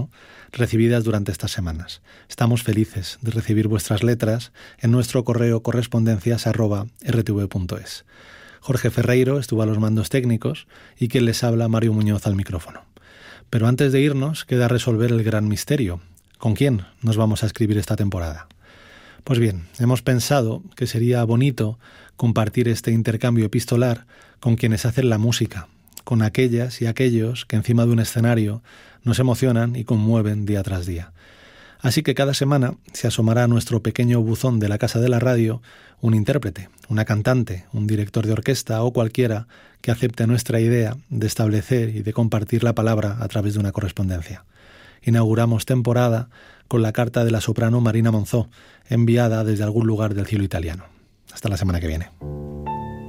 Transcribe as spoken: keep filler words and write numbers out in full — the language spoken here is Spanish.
micrófono recibidas durante estas semanas. Estamos felices de recibir vuestras letras en nuestro correo correspondencias arroba r t v punto es. Jorge Ferreiro estuvo a los mandos técnicos y quien les habla, Mario Muñoz, al micrófono. Pero antes de irnos, queda resolver el gran misterio. ¿Con quién nos vamos a escribir esta temporada? Pues bien, hemos pensado que sería bonito compartir este intercambio epistolar con quienes hacen la música, con aquellas y aquellos que encima de un escenario nos emocionan y conmueven día tras día. Así que cada semana se asomará a nuestro pequeño buzón de la Casa de la Radio un intérprete, una cantante, un director de orquesta o cualquiera que acepte nuestra idea de establecer y de compartir la palabra a través de una correspondencia. Inauguramos temporada con la carta de la soprano Marina Monzó, enviada desde algún lugar del cielo italiano. Hasta la semana que viene.